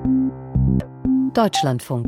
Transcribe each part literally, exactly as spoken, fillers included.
Deutschlandfunk.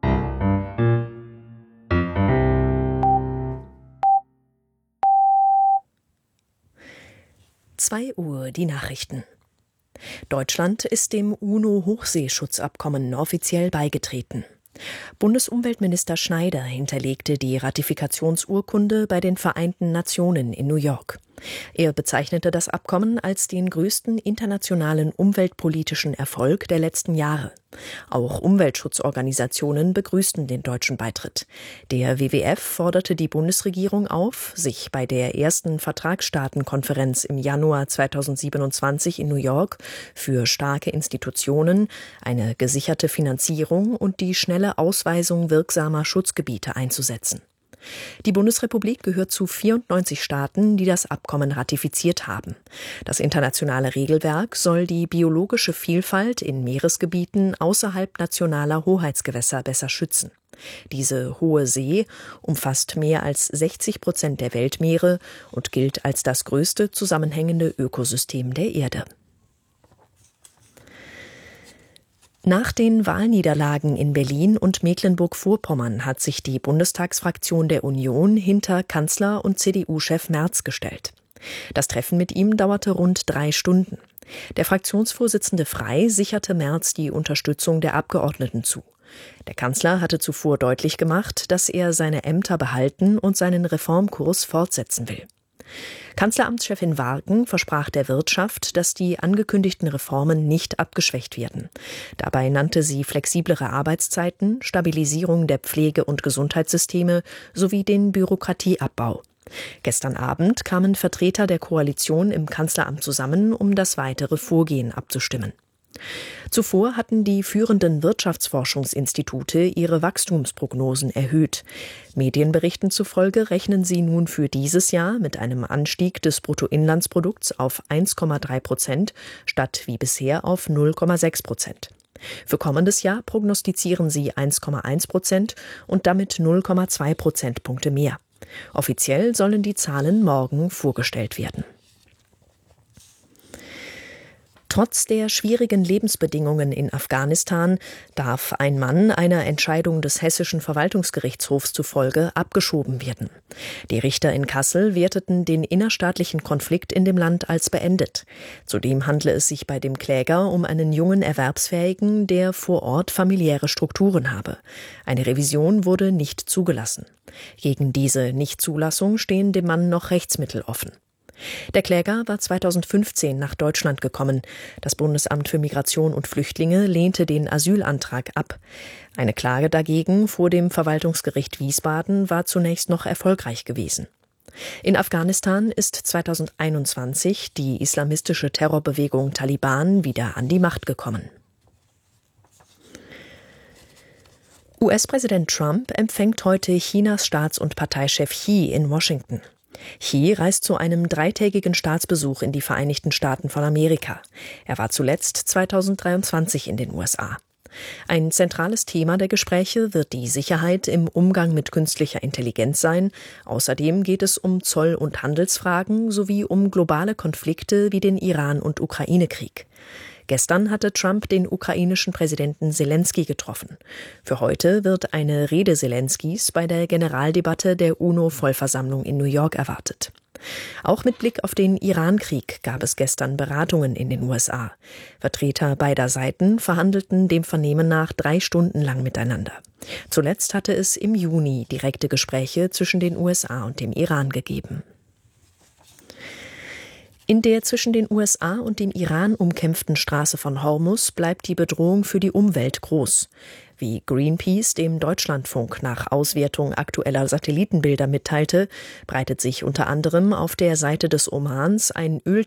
zwei Uhr, die Nachrichten. Deutschland ist dem UNO-Hochseeschutzabkommen offiziell beigetreten. Bundesumweltminister Schneider hinterlegte die Ratifikationsurkunde bei den Vereinten Nationen in New York. Er bezeichnete das Abkommen als den größten internationalen umweltpolitischen Erfolg der letzten Jahre. Auch Umweltschutzorganisationen begrüßten den deutschen Beitritt. Der W W F forderte die Bundesregierung auf, sich bei der ersten Vertragsstaatenkonferenz im Januar zweitausendsiebenundzwanzig in New York für starke Institutionen, eine gesicherte Finanzierung und die schnelle Ausweisung wirksamer Schutzgebiete einzusetzen. Die Bundesrepublik gehört zu vierundneunzig Staaten, die das Abkommen ratifiziert haben. Das internationale Regelwerk soll die biologische Vielfalt in Meeresgebieten außerhalb nationaler Hoheitsgewässer besser schützen. Diese Hohe See umfasst mehr als sechzig Prozent der Weltmeere und gilt als das größte zusammenhängende Ökosystem der Erde. Nach den Wahlniederlagen in Berlin und Mecklenburg-Vorpommern hat sich die Bundestagsfraktion der Union hinter Kanzler und C D U-Chef Merz gestellt. Das Treffen mit ihm dauerte rund drei Stunden. Der Fraktionsvorsitzende Frey sicherte Merz die Unterstützung der Abgeordneten zu. Der Kanzler hatte zuvor deutlich gemacht, dass er seine Ämter behalten und seinen Reformkurs fortsetzen will. Kanzleramtschefin Warken versprach der Wirtschaft, dass die angekündigten Reformen nicht abgeschwächt werden. Dabei nannte sie flexiblere Arbeitszeiten, Stabilisierung der Pflege- und Gesundheitssysteme sowie den Bürokratieabbau. Gestern Abend kamen Vertreter der Koalition im Kanzleramt zusammen, um das weitere Vorgehen abzustimmen. Zuvor hatten die führenden Wirtschaftsforschungsinstitute ihre Wachstumsprognosen erhöht. Medienberichten zufolge rechnen sie nun für dieses Jahr mit einem Anstieg des Bruttoinlandsprodukts auf eins Komma drei Prozent statt wie bisher auf null Komma sechs Prozent. Für kommendes Jahr prognostizieren sie eins Komma eins Prozent und damit null Komma zwei Prozentpunkte mehr. Offiziell sollen die Zahlen morgen vorgestellt werden. Trotz der schwierigen Lebensbedingungen in Afghanistan darf ein Mann einer Entscheidung des Hessischen Verwaltungsgerichtshofs zufolge abgeschoben werden. Die Richter in Kassel werteten den innerstaatlichen Konflikt in dem Land als beendet. Zudem handle es sich bei dem Kläger um einen jungen Erwerbsfähigen, der vor Ort familiäre Strukturen habe. Eine Revision wurde nicht zugelassen. Gegen diese Nichtzulassung stehen dem Mann noch Rechtsmittel offen. Der Kläger war zweitausendfünfzehn nach Deutschland gekommen. Das Bundesamt für Migration und Flüchtlinge lehnte den Asylantrag ab. Eine Klage dagegen vor dem Verwaltungsgericht Wiesbaden war zunächst noch erfolgreich gewesen. In Afghanistan ist zweitausendeinundzwanzig die islamistische Terrorbewegung Taliban wieder an die Macht gekommen. U S-Präsident Trump empfängt heute Chinas Staats- und Parteichef Xi in Washington. Xi reist zu einem dreitägigen Staatsbesuch in die Vereinigten Staaten von Amerika. Er war zuletzt zweitausenddreiundzwanzig in den U S A. Ein zentrales Thema der Gespräche wird die Sicherheit im Umgang mit künstlicher Intelligenz sein. Außerdem geht es um Zoll- und Handelsfragen sowie um globale Konflikte wie den Iran- und Ukraine-Krieg. Gestern hatte Trump den ukrainischen Präsidenten Selenskyj getroffen. Für heute wird eine Rede Selenskys bei der Generaldebatte der UNO-Vollversammlung in New York erwartet. Auch mit Blick auf den Iran-Krieg gab es gestern Beratungen in den U S A. Vertreter beider Seiten verhandelten dem Vernehmen nach drei Stunden lang miteinander. Zuletzt hatte es im Juni direkte Gespräche zwischen den U S A und dem Iran gegeben. In der zwischen den U S A und dem Iran umkämpften Straße von Hormuz bleibt die Bedrohung für die Umwelt groß. Wie Greenpeace dem Deutschlandfunk nach Auswertung aktueller Satellitenbilder mitteilte, breitet sich unter anderem auf der Seite des Omans ein Öl